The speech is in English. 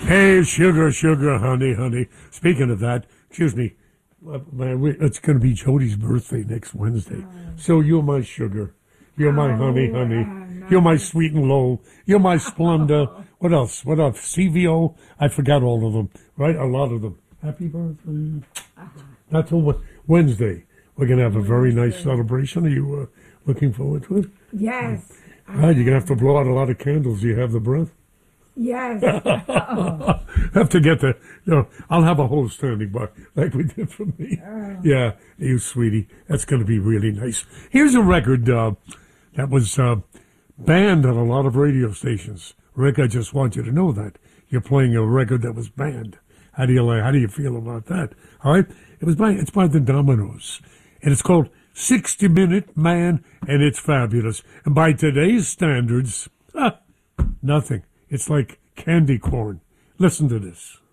Hey, sugar, sugar, honey, honey. Speaking of that, excuse me, it's going to be Jody's birthday next Wednesday. So you're my sugar. You're my honey, honey. You're my sweet and low. You're my Splenda. What else? What else? CVO? I forgot all of them, right? A lot of them. Happy birthday. Not till Wednesday. We're going to have a very nice celebration. Are you looking forward to it? Yes. You're going to have to blow out a lot of candles. Do you have the breath? Yes. Have to get I'll have a whole standing by like we did for me. Yeah, you sweetie. That's going to be really nice. Here's a record that was banned on a lot of radio stations. Rick, I just want you to know that. You're playing a record that was banned. How do you feel about that? All right? It's by the Dominoes. And it's called 60 Minute Man, and it's fabulous. And by today's standards, nothing. It's like candy corn. Listen to this.